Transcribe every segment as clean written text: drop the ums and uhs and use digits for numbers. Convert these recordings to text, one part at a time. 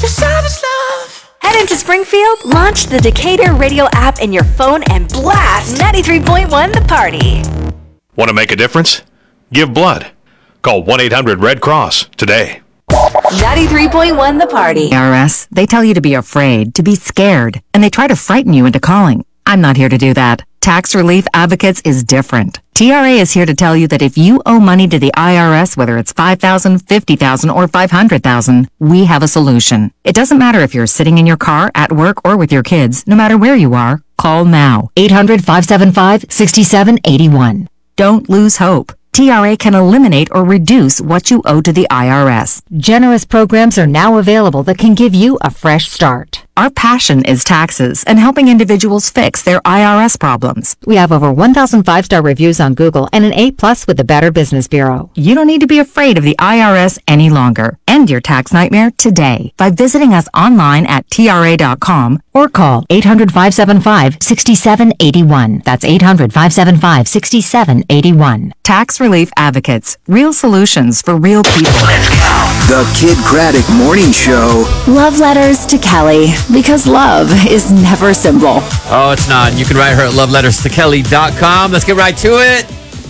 The sound is love. Head into Springfield, launch the Decatur radio app in your phone, and blast 93.1 The Party. Want to make a difference? Give blood. Call 1-800-RED CROSS today. 93.1 The Party. IRS, they tell you to be afraid, to be scared, and they try to frighten you into calling. I'm not here to do that. Tax Relief Advocates is different. TRA is here to tell you that if you owe money to the IRS, whether it's $5,000, $50,000, or $500,000, we have a solution. It doesn't matter if you're sitting in your car, at work, or with your kids. No matter where you are, call now. 800-575-6781. Don't lose hope. TRA can eliminate or reduce what you owe to the IRS. Generous programs are now available that can give you a fresh start. Our passion is taxes and helping individuals fix their IRS problems. We have over 1,000 5-star reviews on Google and an A+ with the Better Business Bureau. You don't need to be afraid of the IRS any longer. End your tax nightmare today by visiting us online at TRA.com or call 800-575-6781. That's 800-575-6781. Tax Relief Advocates. Real solutions for real people. The Kid Craddock Morning Show. Love letters to Kelly, because love is never simple. Oh, it's not. You can write her at loveletterstokelly.com. Let's get right to it.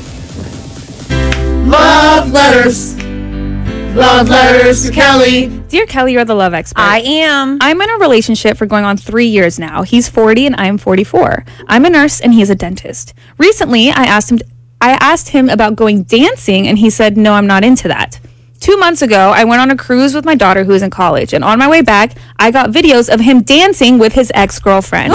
Love letters. Love letters to Kelly. Dear Kelly, you're the love expert. I am. I'm in a relationship for going on 3 years now. He's 40 and I'm 44. I'm a nurse and he's a dentist. Recently, I asked him about going dancing and he said, no, I'm not into that. 2 months ago, I went on a cruise with my daughter who is in college, and on my way back, I got videos of him dancing with his ex-girlfriend.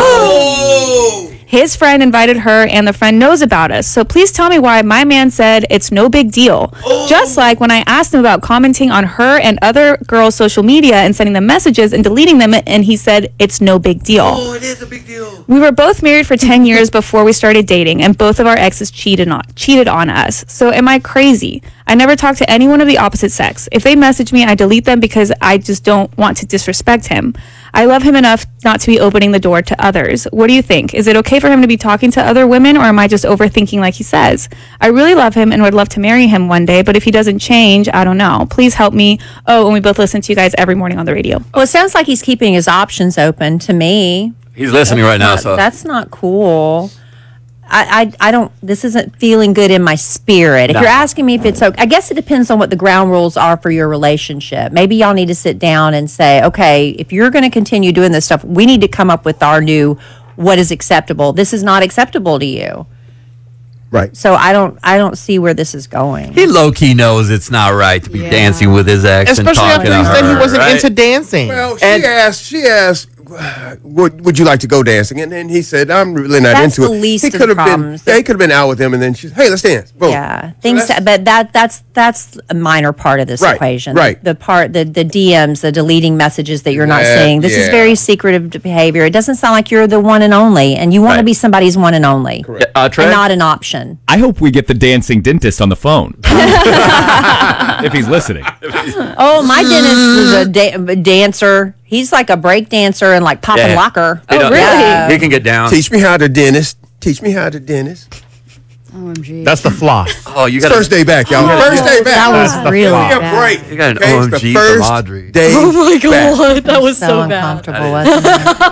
His friend invited her, and the friend knows about us. So please tell me why my man said it's no big deal. Just like when I asked him about commenting on her and other girls' social media and sending them messages and deleting them, and he said it's no big deal. Oh, it is a big deal. We were both married for 10 years before we started dating, and both of our exes cheated on us. So am I crazy? I never talk to anyone of the opposite sex. If they message me, I delete them because I just don't want to disrespect him. I love him enough not to be opening the door to others. What do you think? Is it okay for him to be talking to other women, or am I just overthinking like he says? I really love him and would love to marry him one day, but if he doesn't change, I don't know. Please help me. Oh, and we both listen to you guys every morning on the radio. Well, it sounds like he's keeping his options open to me. He's listening right now. So That's not cool. I don't, this isn't feeling good in my spirit. If No. you're asking me if it's okay, I guess it depends on what the ground rules are for your relationship. Maybe y'all need to sit down and say, okay, if you're going to continue doing this stuff, we need to come up with our new, what is acceptable. This is not acceptable to you. Right. So I don't see where this is going. he low-key knows it's not right to be dancing with his ex and Especially talking after to he said her, he wasn't right? into dancing. Well, she asked, would you like to go dancing? And then he said, I'm really not That's into the it. least He of the could have problems. been, he could have been out with him, and then she's, hey, let's dance. Boom. Yeah, So but that's a minor part of this Right, equation. right. The DMs, the deleting messages that you're not Yeah, seeing. This is yeah. very secretive behavior. It doesn't sound like you're the one and only, and you want to Right. be somebody's one and only, Trent? and not an option. I hope we get the dancing dentist on the phone. If he's listening. Oh, my dentist is a dancer. He's like a break dancer and like pop and Yeah. locker. He don't- Yeah. He can get down. Teach me how to dentist. Teach me how to dentist. OMG. That's the floss. Oh, you It's got first day back, y'all. First day back. That was That's the really flaw. Give me a bad. break. You got an Okay? It's OMG the from first Audrey. day Oh my back. god, that was So so bad. uncomfortable, wasn't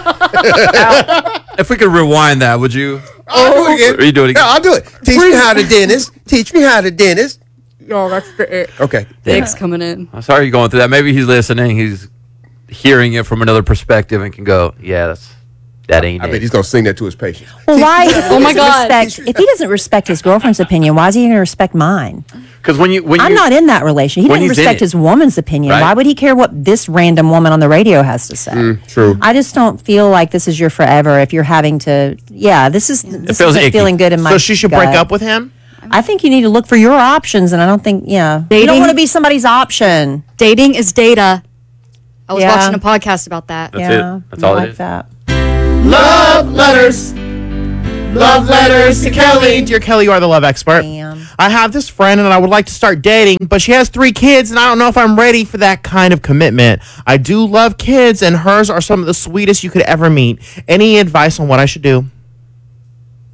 it? If we could rewind that, would you? I'll do it again. Or you do it again? Yeah, I'll do it. Teach me how to dentist. Teach me how to dentist. Oh, that's the Okay. Dicks coming in. I'm sorry you're going through that. Maybe he's listening. He's hearing it from another perspective and can go, yeah, that ain't I bet it. he's going to sing that to his patients. Well, why? Oh my God. If he doesn't respect his girlfriend's opinion, why is he going to respect mine? Because when you I'm not in that relation. He when didn't he's in respect it, his woman's opinion. right? Why would he care what this random woman on the radio has to say? True. I just don't feel like this is your forever if you're having to. Yeah, this feels isn't icky. feeling good in my. So she should break gut. up with him? I think you need to look for your options, and I don't think. Yeah, you don't Dating- want to be somebody's option. Dating is data. I was Yeah. watching a podcast about that. That's yeah, it. That's I all it like is. that. Love letters. Love letters to Kelly. Dear Kelly, you are the love expert. Damn. I have this friend and I would like to start dating, but she has 3 kids and I don't know if I'm ready for that kind of commitment. I do love kids and hers are some of the sweetest you could ever meet. Any advice on what I should do?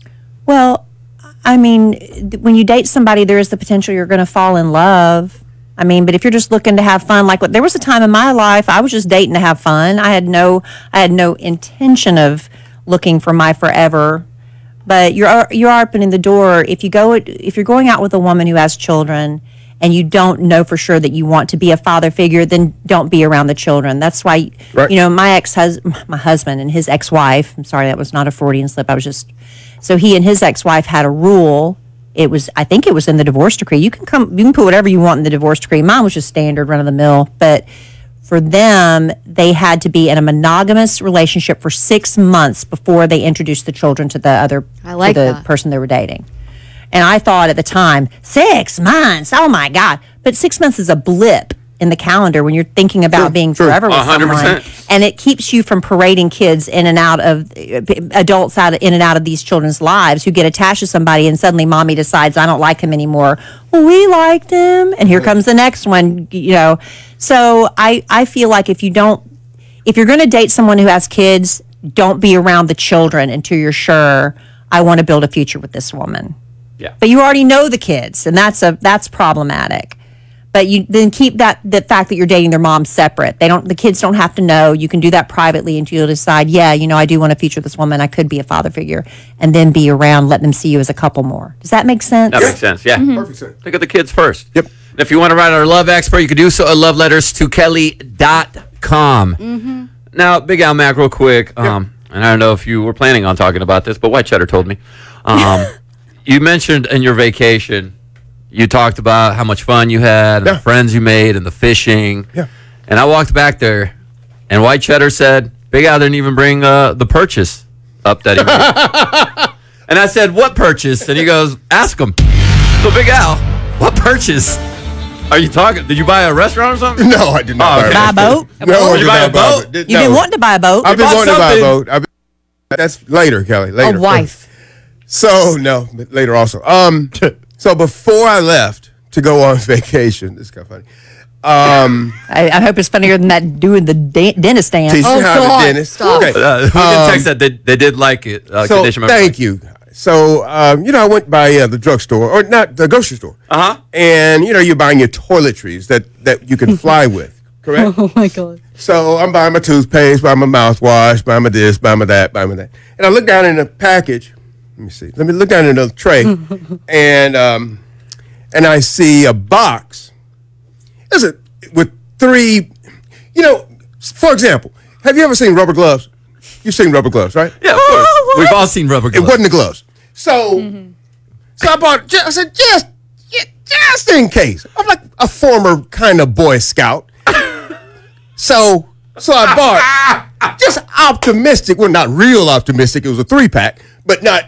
Well, I mean, when you date somebody, there is the potential you're going to fall in love. I mean, but if you're just looking to have fun, like there was a time in my life I was just dating to have fun. I had no intention of looking for my forever. But you are opening the door if you're going out with a woman who has children and you don't know for sure that you want to be a father figure, then don't be around the children. That's why my husband and his ex-wife. I'm sorry, that was not a Freudian slip. So he and his ex-wife had a rule. I think it was in the divorce decree. You can put whatever you want in the divorce decree. Mine was just standard, run of the mill. But for them, they had to be in a monogamous relationship for 6 months before they introduced the children to the person they were dating. And I thought at the time, 6 months, oh my God. But 6 months is a blip in the calendar when you're thinking about being forever with 100%. Someone. And it keeps you from parading kids in and out of, adults in and out of these children's lives who get attached to somebody and suddenly mommy decides, I don't like him anymore. Well, we liked him. And here comes the next one, So I feel like if you're going to date someone who has kids, don't be around the children until you're sure I want to build a future with this woman. Yeah. But you already know the kids, and that's problematic. But you then keep the fact that you're dating their mom separate. The kids don't have to know. You can do that privately until you decide, I do want a future with this woman. I could be a father figure, and then be around, let them see you as a couple more. Does that make sense? That makes sense. Yeah. Mm-hmm. Perfect sense. Think of the kids first. Yep. And if you want to write our love expert, you can do so at loveletterstokelly.com. Mm-hmm. Now, Big Al Mac, real quick, and I don't know if you were planning on talking about this, but White Cheddar told me. You mentioned in your vacation, you talked about how much fun you had, and the friends you made, and the fishing. Yeah. And I walked back there, and White Cheddar said, Big Al didn't even bring the purchase up that he made. And I said, what purchase? And he goes, ask him. So, Big Al, what purchase are you talking? Did you buy a restaurant or something? No, I did not buy a boat. No, Did you buy a boat? You've been wanting to buy a boat. I've been bought wanting to buy a something. boat. That's later, Kelly. Later. A wife. So no, but later also. So before I left to go on vacation, this is kind of funny. I hope it's funnier than that doing the dentist dance. Teach you how God, to dentist. stop. Okay. Who did text that they did like it? So condition member. thank you. So I went by the drugstore or not the grocery store. And you're buying your toiletries that you can fly with. Correct. Oh my God. So I'm buying my toothpaste, buying my mouthwash, buying my this, buying my that, buying my that. And I look down in the package. Let me see. Let me look down in the tray, and I see a box. With 3. For example, have you ever seen rubber gloves? You've seen rubber gloves, right? Yeah, of course. We've all seen rubber gloves. It wasn't the gloves. So, so I bought. I said just in case. I'm like a former kind of Boy Scout. So I bought just optimistic. Well, not real optimistic. It was a 3-pack, but not.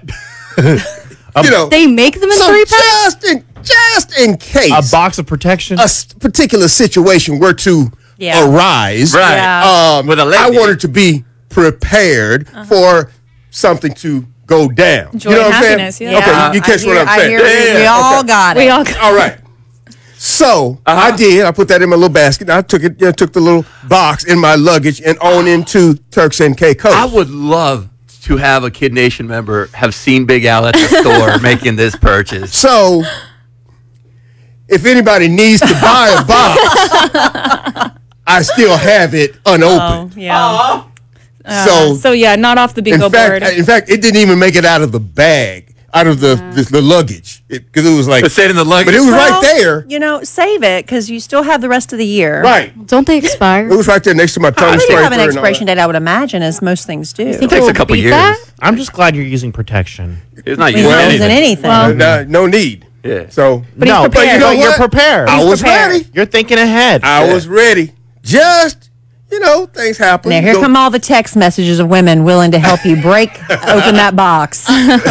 They make them in 3-pack? Just in case A box of protection. a particular situation were to arise, Right. Yeah. With a leg I in it. wanted to be prepared for something to go down. Joy you know and what I'm saying? happiness, yeah. Okay, you catch what I'm saying. We all got it. We all All right. So I did. I put that in my little basket. I took it. Took the little box in my luggage and on into Turks and Caicos. I would love to have a Kid Nation member have seen Big Al at the store making this purchase. So if anybody needs to buy a box, I still have it unopened. Yeah. So yeah, not off the bingo board. In fact, it didn't even make it out of the bag, out of the luggage, because it was like. It stayed in the luggage. But it was right there. Save it because you still have the rest of the year. Right. Don't they expire? It was right there next to my tongue They scraper. have an and all expiration that. date, I would imagine, as most things do. It takes a couple beat years. that? I'm just glad you're using protection. It's not He using knows anything. anything. No need. Yeah. So But he's no, prepared. but you know But you're what? prepared. I was prepared. ready. You're thinking ahead. I was ready. Just, things happen. Now, here Go- come all the text messages of women willing to help you open that box.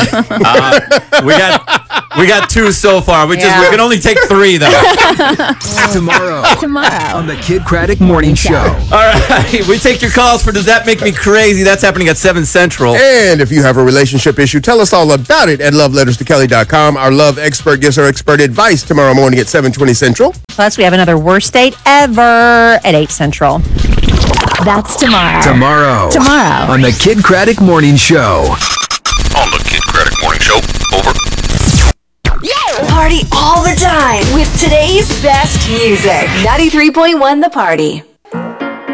We got 2 so far. We can only take 3 though. Tomorrow on the Kid Craddock Morning Show. All right, we take your calls for Does That Make Me Crazy? That's happening at 7 Central. And if you have a relationship issue, tell us all about it at loveletterstokelly.com. Our love expert gives her expert advice tomorrow morning at 7:20 Central. Plus, we have another worst date ever at 8 Central. That's tomorrow. Tomorrow on the Kid Craddock Morning Show. On the Kid Craddock Morning Show. Over. party all the time with today's best music. 93.1 The Party.